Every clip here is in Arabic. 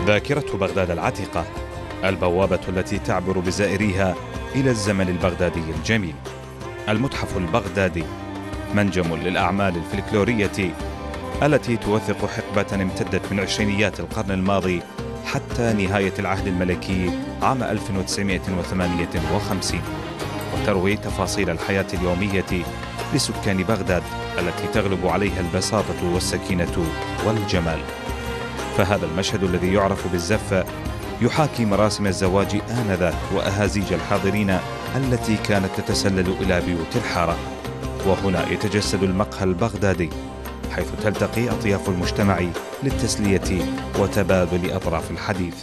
ذاكرة بغداد العتيقة، البوابة التي تعبر بزائريها إلى الزمن البغدادي الجميل. المتحف البغدادي منجم للأعمال الفلكلورية التي توثق حقبة امتدت من عشرينيات القرن الماضي حتى نهاية العهد الملكي عام 1958، وتروي تفاصيل الحياة اليومية لسكان بغداد التي تغلب عليها البساطة والسكينة والجمال. فهذا المشهد الذي يعرف بالزفة يحاكي مراسم الزواج آنذاك وأهازيج الحاضرين التي كانت تتسلل إلى بيوت الحارة. وهنا يتجسد المقهى البغدادي، حيث تلتقي أطياف المجتمع للتسلية وتبادل أطراف الحديث.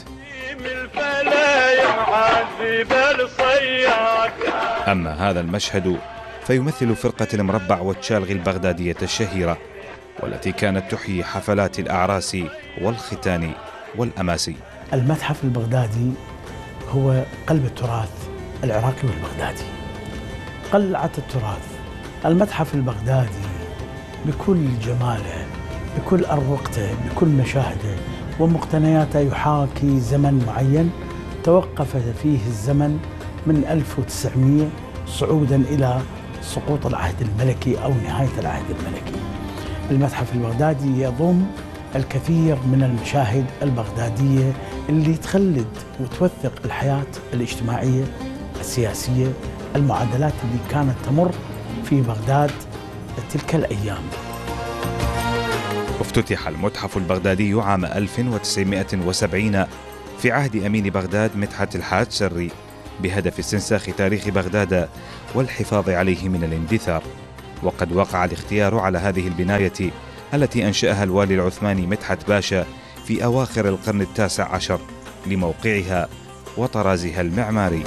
أما هذا المشهد فيمثل فرقة المربع والشالغ البغدادية الشهيرة، والتي كانت تحيي حفلات الأعراس والختان والأماسي. المتحف البغدادي هو قلب التراث العراقي والبغدادي، قلعة التراث. المتحف البغدادي بكل جماله، بكل أروقته، بكل مشاهده ومقتنياته يحاكي زمن معين توقف فيه الزمن من 1900 صعودا إلى سقوط العهد الملكي أو نهاية العهد الملكي. المتحف البغدادي يضم الكثير من المشاهد البغدادية اللي تخلد وتوثق الحياة الاجتماعية السياسية، المعادلات اللي كانت تمر في بغداد تلك الأيام. افتتح المتحف البغدادي عام 1970 في عهد أمين بغداد مدحت الحاج سري، بهدف استنساخ تاريخ بغداد والحفاظ عليه من الاندثار. وقد وقع الاختيار على هذه البناية التي أنشأها الوالي العثماني مدحت باشا في أواخر القرن التاسع عشر لموقعها وطرازها المعماري.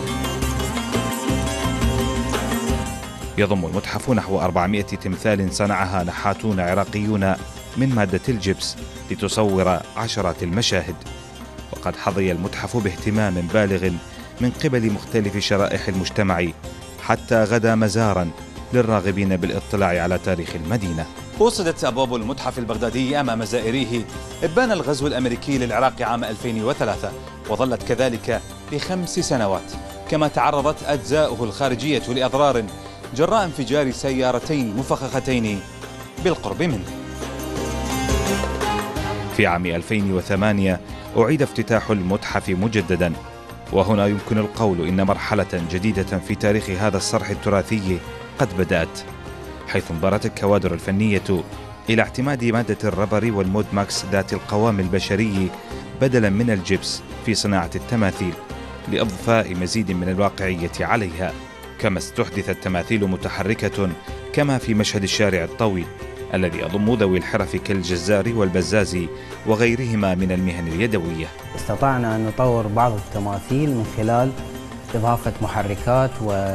يضم المتحف نحو 400 تمثال صنعها نحاتون عراقيون من مادة الجبس لتصور عشرات المشاهد. وقد حظي المتحف باهتمام بالغ من قبل مختلف شرائح المجتمع، حتى غدا مزارا للراغبين بالاطلاع على تاريخ المدينة. وصدت أبواب المتحف البغدادي أمام زائريه إبان الغزو الأمريكي للعراق عام 2003، وظلت كذلك ل5 سنوات، كما تعرضت أجزاؤه الخارجية لأضرار جراء انفجار سيارتين مفخختين بالقرب منه. في عام 2008 أعيد افتتاح المتحف مجددا، وهنا يمكن القول إن مرحلة جديدة في تاريخ هذا الصرح التراثي قد بدأت، حيث انبرت الكوادر الفنية إلى اعتماد مادة الربر والمود ماكس ذات القوام البشري بدلا من الجبس في صناعة التماثيل، لإضفاء مزيد من الواقعية عليها. كما استحدثت تماثيل متحركة كما في مشهد الشارع الطويل الذي يضم ذوي الحرف كالجزار والبزاز وغيرهما من المهن اليدوية. استطعنا أن نطور بعض التماثيل من خلال إضافة محركات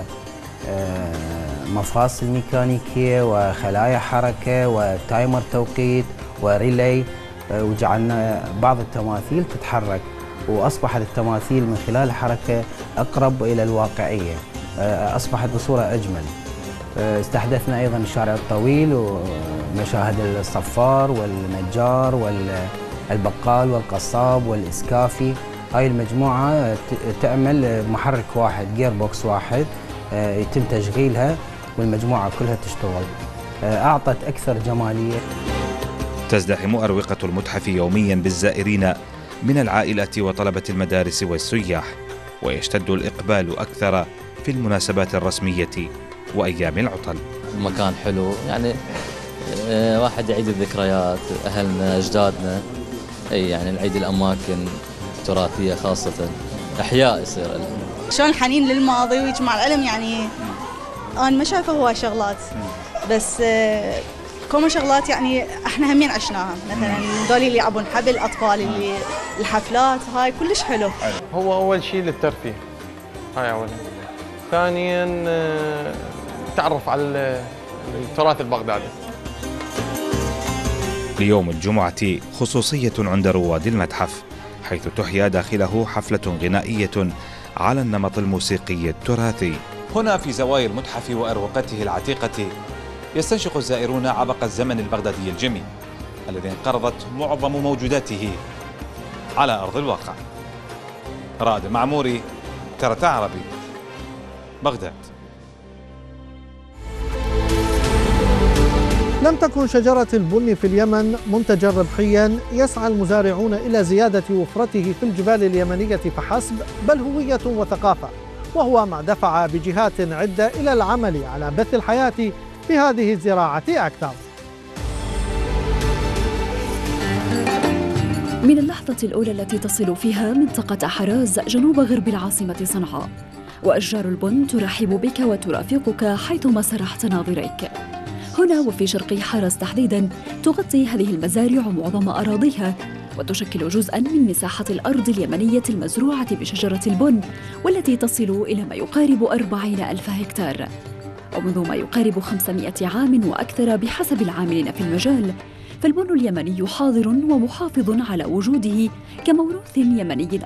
ومفاصل ميكانيكية وخلايا حركة وتايمر توقيت وريلي، وجعلنا بعض التماثيل تتحرك، وأصبحت التماثيل من خلال الحركة أقرب إلى الواقعية، أصبحت بصورة أجمل. استحدثنا أيضا الشارع الطويل ومشاهد الصفار والنجار والبقال والقصاب والإسكافي. هاي المجموعة تعمل محرك واحد، جير بوكس واحد، يتم تشغيلها والمجموعة كلها تشتغل. أعطت أكثر جمالية. تزدحم أروقة المتحف يوميا بالزائرين من العائلات وطلبة المدارس والسياح، ويشتد الإقبال أكثر في المناسبات الرسمية وأيام العطل. المكان حلو، يعني واحد يعيد الذكريات، أهلنا أجدادنا، أي يعني نعيد الأماكن التراثية خاصة، إحياء يصير لها. شلون الحنين للماضي ويجمع العلم، يعني أنا ما شايفه هو شغلات بس كم شغلات يعني احنا همين عشناها، مثلا ذول اللي يلعبون حبل، الاطفال اللي الحفلات، هاي كلش حلو. هو اول شيء للترفيه، هاي اولا. ثانيا تعرف على التراث البغدادي. ليوم الجمعة خصوصية عند رواد المتحف، حيث تحيا داخله حفلة غنائية على النمط الموسيقي التراثي. هنا في زوايا المتحف وأروقته العتيقة يستنشق الزائرون عبق الزمن البغدادي الجميل الذي انقرضت معظم موجوداته على أرض الواقع. رائد المعموري، TRT عربي، بغداد. لم تكن شجرة البن في اليمن منتجا ربحيا يسعى المزارعون إلى زيادة وفرته في الجبال اليمنية فحسب، بل هوية وثقافة، وهو ما دفع بجهات عدة إلى العمل على بث الحياة في هذه الزراعة أكثر. من اللحظة الأولى التي تصل فيها منطقة حراز جنوب غرب العاصمة صنعاء، وأشجار البن ترحب بك وترافقك حيثما سرحت ناظريك. هنا وفي شرقي حراز تحديداً تغطي هذه المزارع معظم أراضيها، وتشكل جزءاً من مساحة الأرض اليمنية المزروعة بشجرة البن، والتي تصل إلى ما يقارب 40,000 هكتار. ومنذ ما يقارب 500 عام وأكثر بحسب العاملين في المجال، فالبن اليمني حاضر ومحافظ على وجوده كموروث يمني